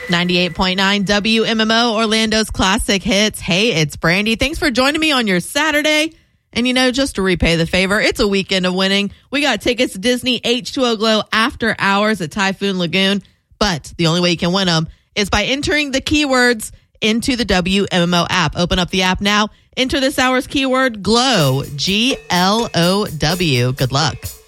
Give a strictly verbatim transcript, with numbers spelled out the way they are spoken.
ninety-eight point nine W M M O, Orlando's classic hits. Hey, it's Brandy. Thanks for joining me on your Saturday. And, you know, just to repay the favor, it's a weekend of winning. We got tickets to Disney H two O Glow after hours at Typhoon Lagoon. But the only way you can win them is by entering the keywords into the W M M O app. Open up the app now. Enter this hour's keyword, GLOW, G L O W. Good luck.